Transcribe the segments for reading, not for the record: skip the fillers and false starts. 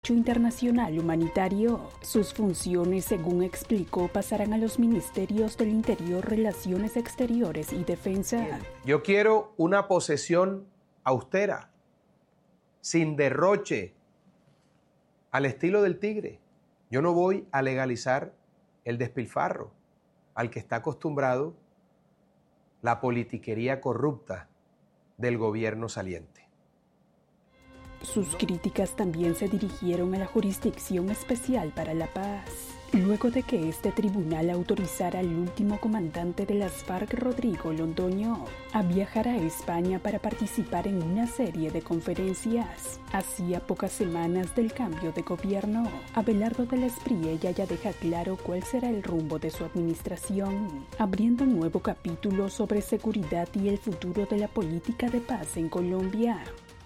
internacional humanitario. Sus funciones, según explicó, pasarán a los ministerios del Interior, Relaciones Exteriores y Defensa. Yo quiero una posesión austera, sin derroche, al estilo del tigre. Yo no voy a legalizar el despilfarro al que está acostumbrado la politiquería corrupta del gobierno saliente. Sus críticas también se dirigieron a la Jurisdicción Especial para la Paz, luego de que este tribunal autorizara al último comandante de las FARC, Rodrigo Londoño, a viajar a España para participar en una serie de conferencias. Hacía pocas semanas del cambio de gobierno, Abelardo de la Espriella ya deja claro cuál será el rumbo de su administración, abriendo un nuevo capítulo sobre seguridad y el futuro de la política de paz en Colombia.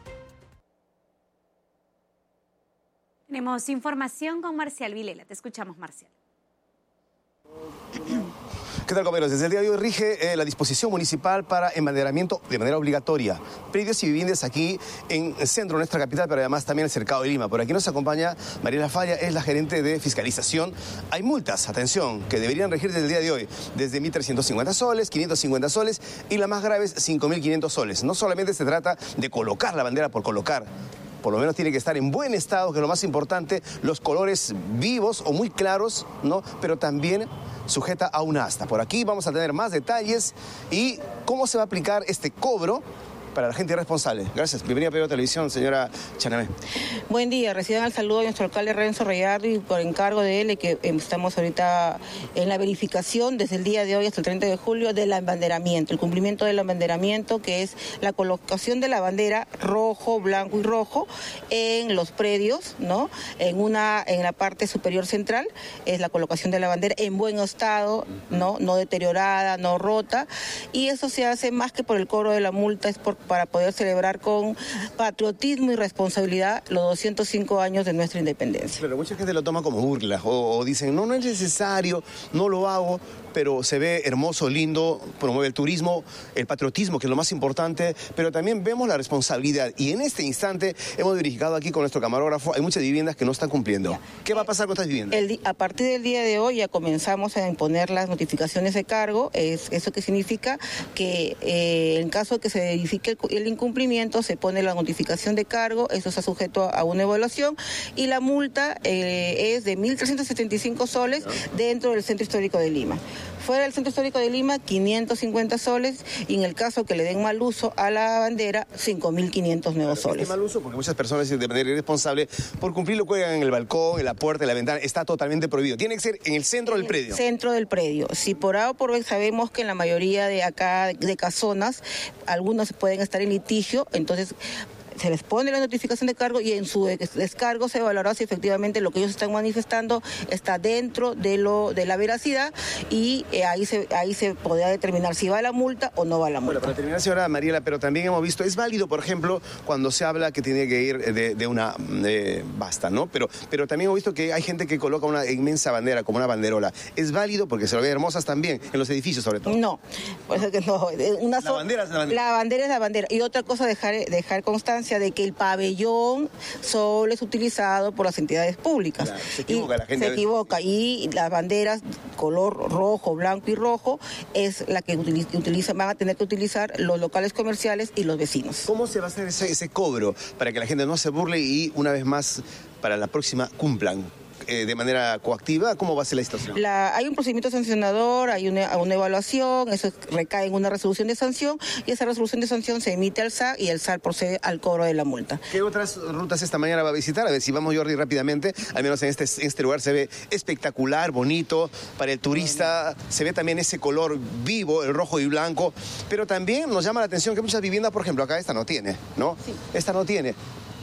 Tenemos información con Marcial Vilela. Te escuchamos, Marcial. ¿Qué tal, compañeros? Desde el día de hoy rige la disposición municipal para embanderamiento de manera obligatoria. Predios y viviendas aquí en el centro de nuestra capital, pero además también en el cercado de Lima. Por aquí nos acompaña Mariela Falla, es la gerente de fiscalización. Hay multas, atención, que deberían regir desde el día de hoy, desde 1.350 soles, 550 soles y la más grave es 5.500 soles. No solamente se trata de colocar la bandera por colocar, por lo menos tiene que estar en buen estado, que es lo más importante, los colores vivos o muy claros, ¿no? Pero también sujeta a una asta. Por aquí vamos a tener más detalles y cómo se va a aplicar este cobro para la gente irresponsable. Gracias. Bienvenida a Perú Televisión, señora Chanamé. Buen día. Reciban el saludo de nuestro alcalde Renzo Rayardi por encargo de él, que estamos ahorita en la verificación desde el día de hoy hasta el 30 de julio del embanderamiento, el cumplimiento del embanderamiento, que es la colocación de la bandera rojo, blanco y rojo en los predios, ¿no? En la parte superior central es la colocación de la bandera en buen estado, ¿no? No deteriorada, no rota, y eso se hace más que por el cobro de la multa, es para poder celebrar con patriotismo y responsabilidad los 205 años de nuestra independencia. Pero mucha gente lo toma como burla o dicen, no es necesario, no lo hago, pero se ve hermoso, lindo, promueve el turismo, el patriotismo, que es lo más importante, pero también vemos la responsabilidad. Y en este instante hemos verificado aquí con nuestro camarógrafo, hay muchas viviendas que no están cumpliendo. ¿Qué va a pasar con estas viviendas? A partir del día de hoy ya comenzamos a imponer las notificaciones de cargo. ¿Eso qué significa? Que en caso de que se verifique el incumplimiento, se pone la notificación de cargo, eso está sujeto a una evaluación, y la multa es de 1.375 soles dentro del Centro Histórico de Lima. Fuera del Centro Histórico de Lima, 550 soles, y en el caso que le den mal uso a la bandera, 5.500 nuevos soles. Este mal uso, porque muchas personas de manera irresponsable, por cumplirlo, cuelgan en el balcón, en la puerta, en la ventana, está totalmente prohibido. Tiene que ser en el centro del predio. Centro del predio. Si por A o por B sabemos que en la mayoría de acá, de casonas, algunos pueden estar en litigio, entonces se les pone la notificación de cargo y en su descargo se evaluará si efectivamente lo que ellos están manifestando está dentro de la veracidad, y ahí se podrá determinar si va la multa o no va la multa. Bueno, para terminar, señora Mariela, pero también hemos visto, es válido, por ejemplo, cuando se habla que tiene que ir de una basta, ¿no? Pero también hemos visto que hay gente que coloca una inmensa bandera, como una banderola. ¿Es válido? Porque se lo ve hermosas también, en los edificios sobre todo. No, pues es que no. La bandera es la bandera. La bandera es la bandera. Y otra cosa, dejar constancia de que el pabellón solo es utilizado por las entidades públicas. Claro, se equivoca la gente. Se equivoca, y las banderas color rojo, blanco y rojo es la que van a tener que utilizar los locales comerciales y los vecinos. ¿Cómo se va a hacer ese cobro para que la gente no se burle y una vez más para la próxima cumplan? De manera coactiva, ¿cómo va a ser la situación? Hay un procedimiento sancionador, hay una evaluación, eso recae en una resolución de sanción, y esa resolución de sanción se emite al SAC y el SAC procede al cobro de la multa. ¿Qué otras rutas esta mañana va a visitar? A ver si vamos, Jordi, rápidamente. Al menos en este lugar se ve espectacular, bonito, para el turista. Se ve también ese color vivo, el rojo y blanco, pero también nos llama la atención que muchas viviendas, por ejemplo, acá esta no tiene, ¿no? Sí. Esta no tiene.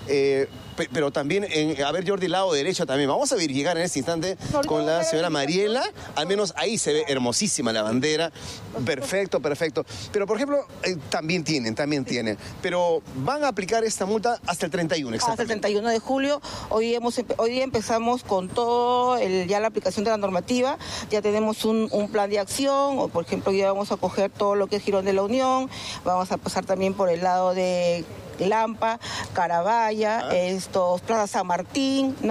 Pero también, a ver, Jordi, lado derecho también. Vamos a verificar en este instante con la señora Mariela. Al menos ahí se ve hermosísima la bandera. Perfecto. Pero, por ejemplo, también tienen. Pero van a aplicar esta multa hasta el 31, hasta el 31 de julio. Hoy día empezamos con todo, ya la aplicación de la normativa. Ya tenemos un plan de acción. O, por ejemplo, ya vamos a coger todo lo que es Girón de la Unión. Vamos a pasar también por el lado de Lampa, Carabaya, Plaza San Martín, ¿no?